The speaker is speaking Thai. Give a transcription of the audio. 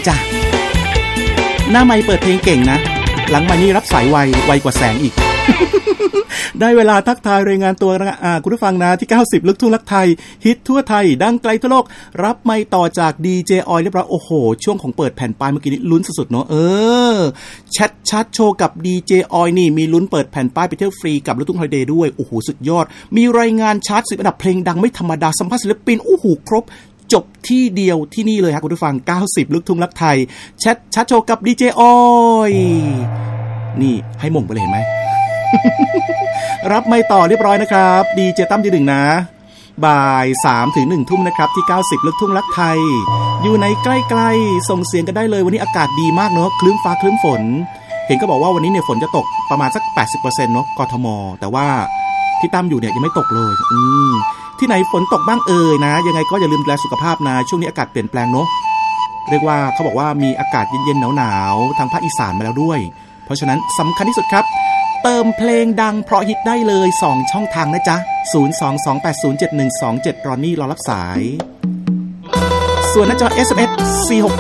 จ้ะหน้าไมค์เปิดเพลงเก่งนะหลังไมค์นี่รับสายไวกว่าแสงอีก ได้เวลาทักทายรายงานตัวคุณผู้ฟังนะที่90ลูกทุ่งรักไทยฮิตทั่วไทยดังไกลทั่วโลกรับไมค์ต่อจากดีเจออยเรียบร้อยโอ้โหช่วงของเปิดแผ่นป้ายเมื่อกี้นี้ลุ้นสุดๆเนาะแชทชัดโชว์กับดีเจออยนี่มีลุ้นเปิดแผ่นป้ายไปเที่ยวฟรีกับลูกทุ่งฮอลิเดย์ด้วยโอ้โหสุดยอดมีรายงานชาร์ต10อันดับเพลงดังไม่ธรรมดาสัมภาษณ์ศิลปินโอ้โหครบจบที่เดียวที่นี่เลยครับคุณผู้ฟัง90ลูกทุ่งรักไทยแชทชัดโชว์กับดีเจออยนี่ให้มงไปเลยเห็นไหม รับไม่ต่อเรียบร้อยนะครับดีเจตั้มที่1นะบ่าย3ถึง1ทุ่มนะครับที่90ลูกทุ่งรักไทยอยู่ในใกล้ๆส่งเสียงกันได้เลยวันนี้อากาศดีมากเนอะคลื้มฟ้าคลื้มฝนเห็นก็บอกว่าวันนี้เนี่ยฝนจะตกประมาณสัก 80% เนอะกทมแต่ว่าที่ตั้มอยู่เนี่ยยังไม่ตกเลยที่ไหนฝนตกบ้างนะยังไงก็อย่าลืมดูแลสุขภาพนะช่วงนี้อากาศเปลี่ยนแปลงเนอะเรียกว่าเขาบอกว่ามีอากาศเย็นๆหนาวๆทางภาคอีสานมาแล้วด้วยเพราะฉะนั้นสำคัญที่สุดครับเติมเพลงดังเพราะฮิตได้เลย2ช่องทางนะจ๊ะ022807127รอนนี่รอรับสายส่วนหน้าจอ SMS 468